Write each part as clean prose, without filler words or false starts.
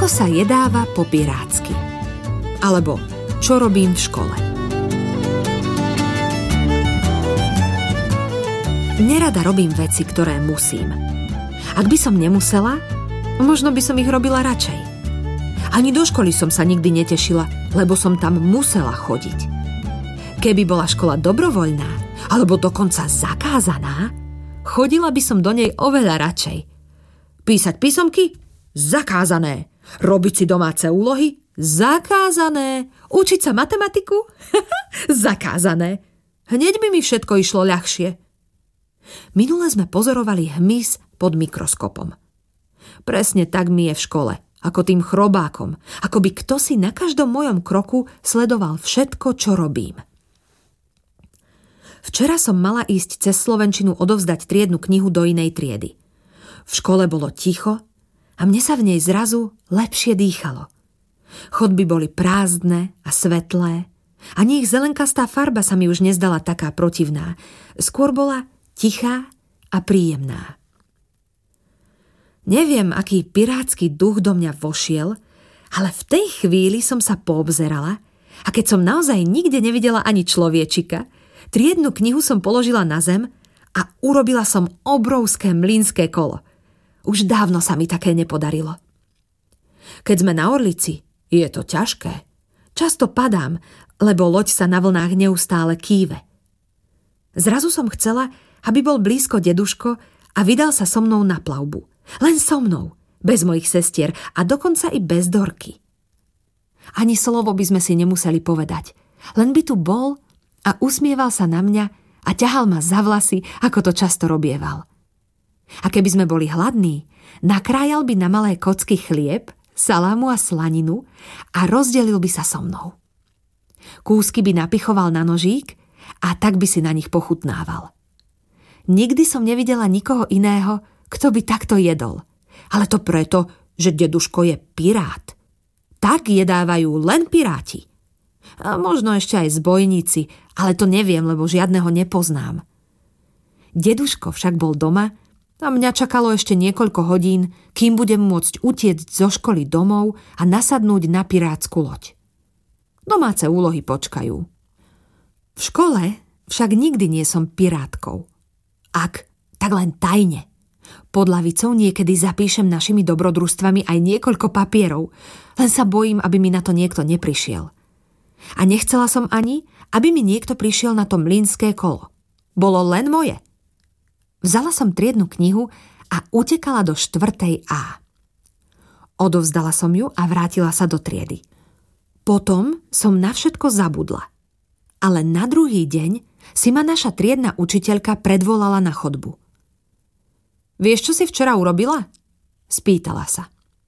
Čo sa jedáva po pirátsky? Alebo čo robím v škole? Nerada robím veci, ktoré musím. Ak by som nemusela, možno by som ich robila radšej. Ani do školy som sa nikdy netešila, lebo som tam musela chodiť. Keby bola škola dobrovoľná, alebo dokonca zakázaná, chodila by som do nej oveľa radšej. Písať písomky? Zakázané. Robiť si domáce úlohy? Zakázané. Učiť sa matematiku? Zakázané. Hneď by mi všetko išlo ľahšie. Minule sme pozorovali hmyz pod mikroskopom. Presne tak mi je v škole, ako tým chrobákom, ako by kto si na každom mojom kroku sledoval všetko, čo robím. Včera som mala ísť cez slovenčinu odovzdať triednu knihu do inej triedy. V škole bolo ticho a mne sa v nej zrazu lepšie dýchalo. Chodby boli prázdne a svetlé. Ani ich zelenkastá farba sa mi už nezdala taká protivná. Skôr bola tichá a príjemná. Neviem, aký pirátsky duch do mňa vošiel, ale v tej chvíli som sa poobzerala a keď som naozaj nikde nevidela ani človečika, triednu knihu som položila na zem a urobila som obrovské mlynské kolo. Už dávno sa mi také nepodarilo. Keď sme na Orlici, je to ťažké. Často padám, lebo loď sa na vlnách neustále kýve. Zrazu som chcela, aby bol blízko deduško a vydal sa so mnou na plavbu. Len so mnou, bez mojich sestier a dokonca i bez Dorky. Ani slovo by sme si nemuseli povedať. Len by tu bol a usmieval sa na mňa a ťahal ma za vlasy, ako to často robieval. A keby sme boli hladní, nakrájal by na malé kocky chlieb, salámu a slaninu a rozdelil by sa so mnou. Kúsky by napichoval na nožík a tak by si na nich pochutnával. Nikdy som nevidela nikoho iného, kto by takto jedol. Ale to preto, že deduško je pirát. Tak jedávajú len piráti. A možno ešte aj zbojníci, ale to neviem, lebo žiadneho nepoznám. Deduško však bol doma a mňa čakalo ešte niekoľko hodín, kým budem môcť utiecť zo školy domov a nasadnúť na pirátsku loď. Domáce úlohy počkajú. V škole však nikdy nie som pirátkou. Ak, tak len tajne. Pod lavicou niekedy zapíšem našimi dobrodružstvami aj niekoľko papierov, len sa bojím, aby mi na to niekto neprišiel. A nechcela som ani, aby mi niekto prišiel na to mlynské kolo. Bolo len moje. Vzala som triednu knihu a utekala do 4. A. Odovzdala som ju a vrátila sa do triedy. Potom som na všetko zabudla. Ale na druhý deň si ma naša triedna učiteľka predvolala na chodbu. Vieš, čo si včera urobila? Spýtala sa.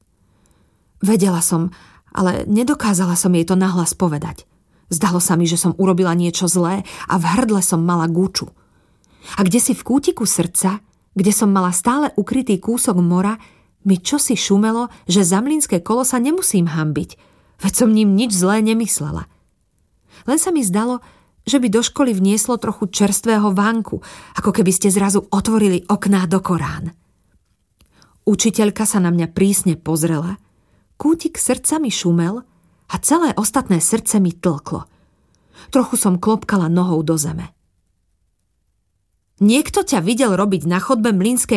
Vedela som, ale nedokázala som jej to nahlas povedať. Zdalo sa mi, že som urobila niečo zlé a v hrdle som mala gúču. A kdesi v kútiku srdca, kde som mala stále ukrytý kúsok mora, mi čosi šumelo, že za mlynské kolo sa nemusím hanbiť, veď som ním nič zlé nemyslela. Len sa mi zdalo, že by do školy vnieslo trochu čerstvého vánku, ako keby ste zrazu otvorili okná do Korán. Učiteľka sa na mňa prísne pozrela, kútik srdca mi šumel a celé ostatné srdce mi tlklo. Trochu som klopkala nohou do zeme. Niekto ťa videl robiť na chodbe mlynské